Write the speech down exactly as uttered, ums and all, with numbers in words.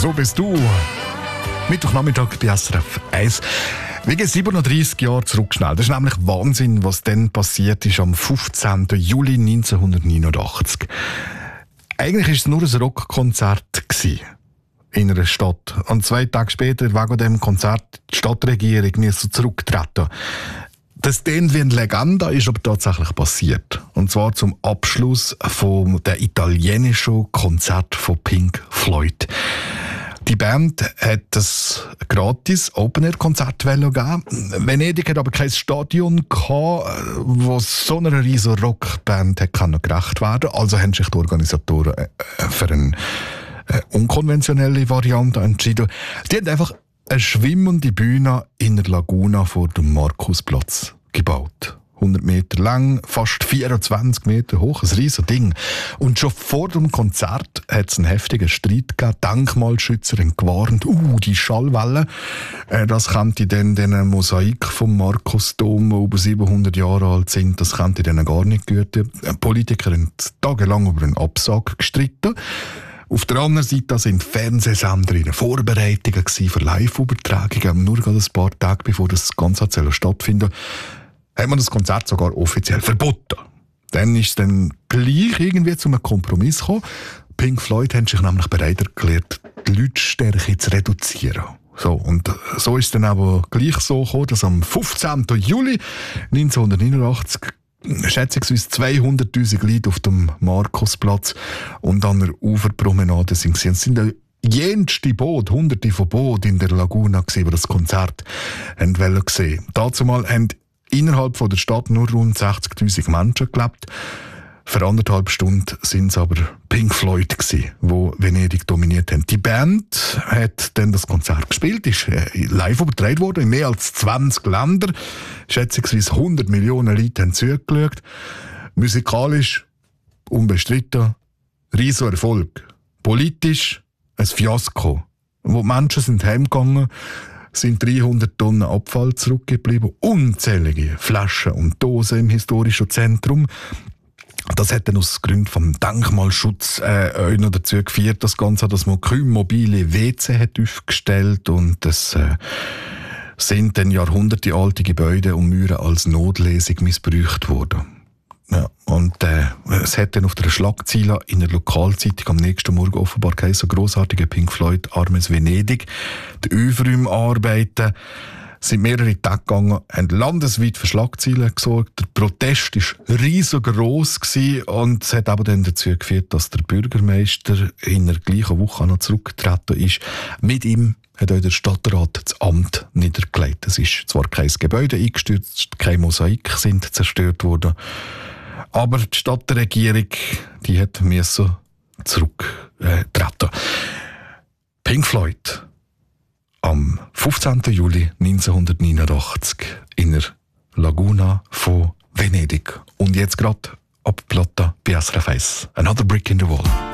So bist du. Mittwochnachmittag bei S R F eins. Wir gehen siebenunddreissig Jahre zurück schnell. Das ist nämlich Wahnsinn, was dann passiert ist am fünfzehnten Juli neunzehnhundertneunundachtzig. Eigentlich war es nur ein Rockkonzert in einer Stadt. Und zwei Tage später, wegen diesem Konzert, die Stadtregierung musste zurücktreten. Das klingt wie eine Legende, ist aber tatsächlich passiert. Und zwar zum Abschluss von der italienischen Konzert von Pink Floyd. Die Band hat das gratis Open-Air-Konzert gegeben. Venedig hat aber kein Stadion gehabt, wo so einer riesen Rockband gerecht werden konnte. Also haben sich die Organisatoren für eine unkonventionelle Variante entschieden. Die haben einfach eine schwimmende Bühne in der Laguna vor dem Markusplatz gebaut. hundert Meter lang, fast vierundzwanzig Meter hoch, ein riesiges Ding. Und schon vor dem Konzert hat es einen heftigen Streit gegeben. Denkmalschützer haben gewarnt, uh, die Schallwellen, äh, das könnte dann den Mosaik vom Markusdom, die über siebenhundert Jahre alt sind, das könnte denen gar nicht gehören. Politiker haben tagelang über einen Absag gestritten. Auf der anderen Seite sind Fernsehsender in Vorbereitungen für Live-Übertragungen. Nur gerade ein paar Tage bevor das Ganze stattfindet, hat man das Konzert sogar offiziell verboten. Dann ist es dann gleich irgendwie zu einem Kompromiss gekommen. Pink Floyd haben sich nämlich bereit erklärt, die Lautstärke zu reduzieren. So, und so ist es dann aber gleich so gekommen, dass am fünfzehnten Juli neunzehnhundertneunundachtzig schätzungsweise zweihunderttausend Leute auf dem Markusplatz und an der Uferpromenade sind. Es sind jenste Boote, hunderte von Booten in der Laguna, die das Konzert sehen wollten. Dazumal haben innerhalb von der Stadt nur rund sechzigtausend Menschen gelebt. Für anderthalb Stunden sind es aber Pink Floyd gsi, wo Venedig dominiert haben. Die Band hat dann das Konzert gespielt, ist live übertragen worden in mehr als zwanzig Ländern. Schätzungsweise hundert Millionen Leute haben zugeschaut. Musikalisch unbestritten, riesen Erfolg. Politisch ein Fiasko. Wo die Menschen sind heimgegangen, sind dreihundert Tonnen Abfall zurückgeblieben, unzählige Flaschen und Dosen im historischen Zentrum. Das hat dann aus Gründen vom Denkmalschutz äh, noch dazu geführt, das Ganze, dass man kaum mobile W C hat aufgestellt und es äh, sind dann Jahrhunderte alte Gebäude und Mauern als Notlesung missbraucht worden. Ja, und äh, es hat dann auf der Schlagzeile in der Lokalzeitung am nächsten Morgen offenbar geheißen, grossartige Pink Floyd, armes Venedig. Die Aufräumarbeiten sind mehrere Tage gegangen, haben landesweit für Schlagzeilen gesorgt. Der Protest war riesengroß gewesen und es hat aber dann dazu geführt, dass der Bürgermeister in der gleichen Woche noch zurückgetreten ist. Mit ihm hat auch der Stadtrat das Amt niedergelegt. Es ist zwar kein Gebäude eingestürzt, keine Mosaik sind zerstört worden, aber die Stadtregierung, die hat müssen zurücktreten. Pink Floyd am fünfzehnten Juli neunzehnhundertneunundachtzig in der Laguna von Venedig. Und jetzt gerade ab Platte bei S R F eins. Another Brick in the Wall.